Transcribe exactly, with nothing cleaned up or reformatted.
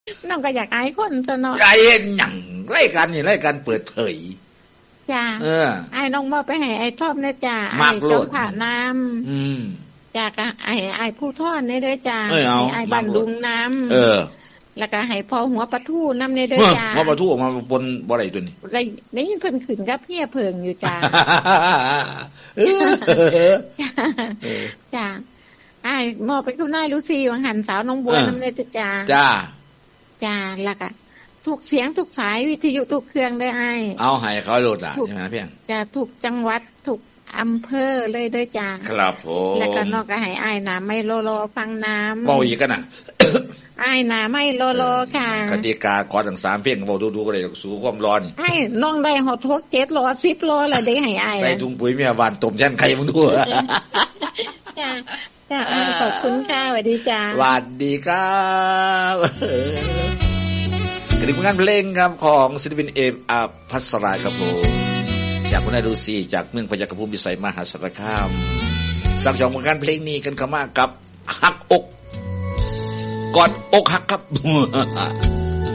น้องก็อยากอายคนซะเนาะอยากเห็นหยังรายการนี่รายการเปิดเผยจ้าเออไอ้น้องบ่ไปให้ไอ้ทอมนะจ้าไอ้จอมผ่าน้ำอืมจ้าก็ไอ้ไอ้ผู้ทอดนี่เด้อจ้าไอ้บ้านลุงน้ำเออแล้วก็ให้พอหัวปลาทูน้ำนี่เด้อจ้าหัวปลาทูออกมาปนบ่ได้ตัวนี้ได้ได้ยินเพิ่นขึ้นกับเพี้ยเพิงอยู่จ้าจ้าไอ้มอไปคุณนายลูซี่วังหันสาวน้องบัวน้ำนี่จ้าจ้าจ้าแล้วก็ทุกเสียงทุกสายวิทยุทุกเครื่องได้ไอ้เอาให้เขาโหลดอ่ะใช่ไหมเพียงจะทุกจังหวัดทุกอำเภอเลยด้วยจ้าครับผมแล้วก็นอกก็ให้ไอ้น้ำไม่โลโลฟังน้ำเบาอีกกันนะไอ้น้ำไม่โลโลค่ะกติกาก่อนทั้งสามเพียงเบาดูๆก็เลยสู้ความร้อนไอ้น้องได้หดทุกเจ็ดโลสิบโลเลยได้ให้ไอ้ใส่ถุงปุ๋ยเมียหวานต้มยันไข่มึงดูจ้าจ้าขอบคุณค่ะสวัสดีจ้าสวัสดีครับกระดิ่งงานเพลงครับของศิลปินเอมอาภัสราครับผมจากคุณนายดูซีจากเมืองพยัคฆภูมิวิสัยมหาสารคามสั่งจองงานเพลงนี้กันเข้ามากับฮักอกกอดอกฮักครับ